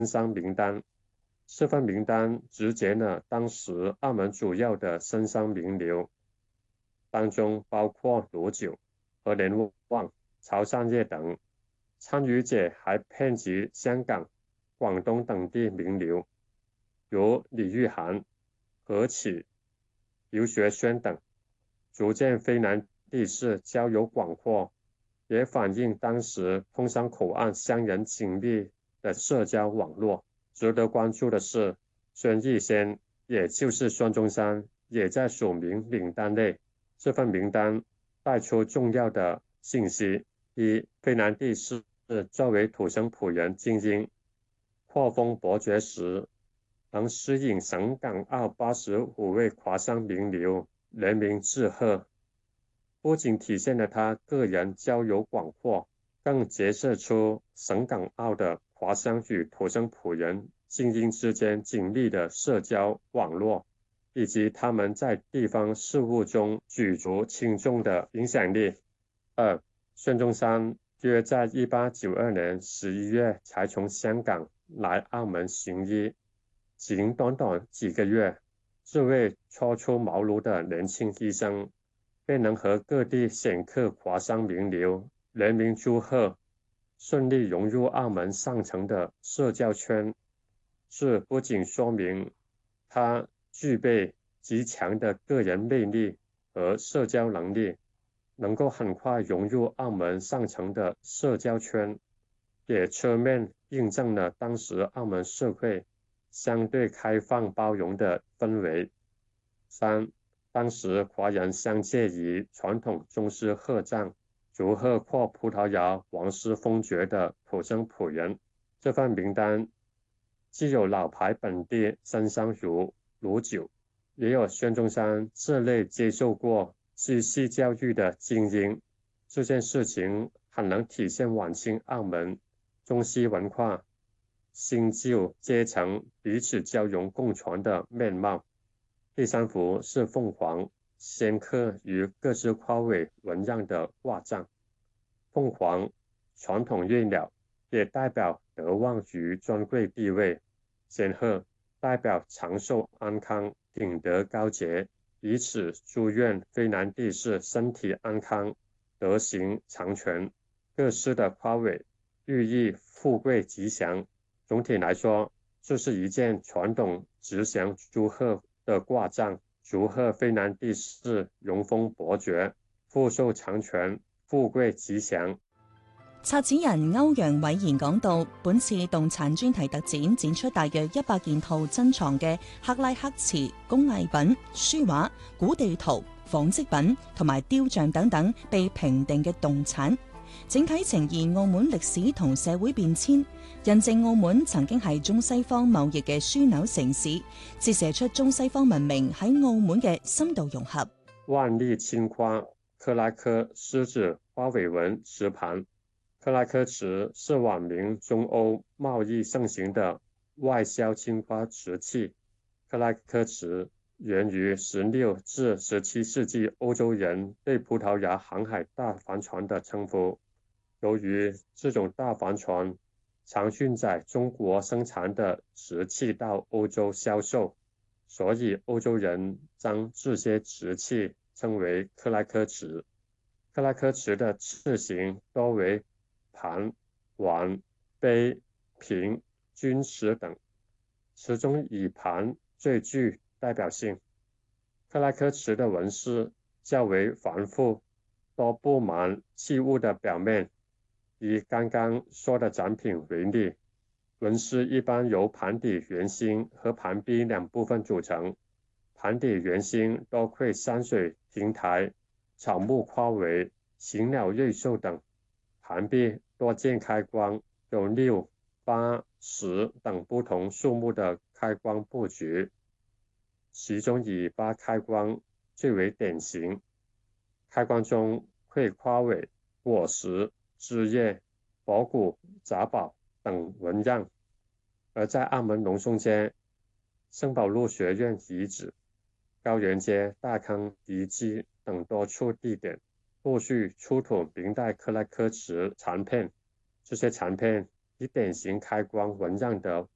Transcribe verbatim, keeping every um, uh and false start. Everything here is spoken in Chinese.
商名单。这份名单直接了当时澳门主要的深商名流，当中包括罗九、和联旺、潮汕业等。参与者还遍及香港、广东等地名流，如李玉涵、何启、刘学轩等，足见非南地市交友广阔，也反映当时通商口岸相人紧密的社交网络。值得关注的是，孙逸仙，也就是孙中山，也在署名名单内。这份名单带出重要的信息：一、非南地市作为土生葡人精英，扩丰伯爵时，能吸引省港澳八十五位华商名流联名致贺，不仅体现了他个人交友广阔，更折射出省港澳的华商与土生葡人精英之间紧密的社交网络，以及他们在地方事务中举足轻重的影响力。二、孙中山约在一八九二年十一月才从香港来澳门行医，仅短短几个月，这位初出茅庐的年轻医生便能和各地显客华商名流联名祝贺，顺利融入澳门上层的社交圈。这不仅说明他具备极强的个人魅力和社交能力，能够很快融入澳门上层的社交圈，也侧面印证了当时澳门社会相对开放包容的氛围。三、当时华人相借于传统宗师贺藏，祝贺获葡萄牙王室封爵的土生葡人。这份名单既有老牌本地绅商如卢九，也有孙中山这类接受过西系教育的精英。这件事情很能体现晚清澳门中西文化、新旧阶层彼此交融共存的面貌。第三幅是凤凰仙客与各自花尾纹样的挂帐。凤凰传统月鸟，也代表德望与尊贵地位；仙鹤代表长寿安康、品德高洁，以此祝愿非南地市身体安康、德行长存。各式的花尾寓意富贵吉祥。总体来说，这是一件传统吉祥祝贺的挂帐，祝贺非南地市荣封伯爵，富寿長全，富貴吉祥。 策展人歐陽偉賢講到，本次動產專題特展展出大約一百件套珍藏嘅克拉克瓷工藝品、書畫、古地圖、紡織品同埋雕像等等被評定嘅動產，整體呈現澳門歷史同社會變遷，印證澳門曾經係中西方貿易嘅樞紐城市，折射出中西方文明喺澳門嘅深度融合。 萬歷青花克拉克獅子花尾紋瓷盤。克拉克瓷是晚明中歐貿易盛行的外銷青花瓷器。克拉克瓷源於十六至十七世紀歐洲人對葡萄牙航海大帆船的稱呼。由於這種大帆船常運載中國生產的瓷器到歐洲銷售，所以歐洲人將這些瓷器稱為克拉克瓷。克拉克瓷的器型多為盤、碗、杯、瓶、鈞瓷等，其中以盤最具代表性。克拉克瓷的紋飾較為繁複，多佈滿器物的表面。以剛剛說的展品為例，紋飾一般由盤底圓心和盤壁兩部分組成，盤底圓心多繪山水、亭台、草木花卉、行鳥瑞獸等，盤壁多見開光，有六、八、十等不同數目的開光佈局，其中以八開光最為典型。開光中繪花卉、果實、枝葉、博古、雜寶等紋樣。而在澳門龍松街、聖保祿學院遺址、高原街、大坑遺跡等多處地點，陸續出土明代克拉克瓷殘片，這些殘片以典型開光紋樣的